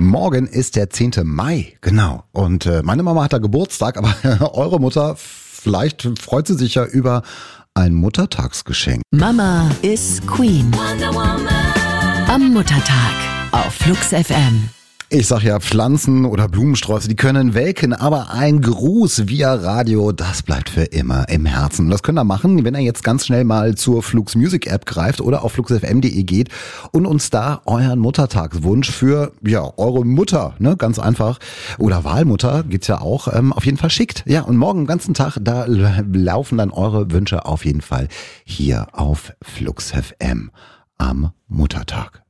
Morgen ist der 10. Mai, genau. Und meine Mama hat da Geburtstag, aber eure Mutter, vielleicht freut sie sich ja über ein Muttertagsgeschenk. Mama ist Queen. Am Muttertag auf Flux FM. Ich sag ja, Pflanzen oder Blumensträuße, die können welken, aber ein Gruß via Radio, das bleibt für immer im Herzen. Und das könnt ihr machen, wenn ihr jetzt ganz schnell mal zur Flux Music App greift oder auf fluxfm.de geht und uns da euren Muttertagswunsch für, ja, eure Mutter, ne, ganz einfach, oder Wahlmutter, geht's ja auch, auf jeden Fall schickt. Ja, und morgen den ganzen Tag, da laufen dann eure Wünsche auf jeden Fall hier auf Flux FM am Muttertag.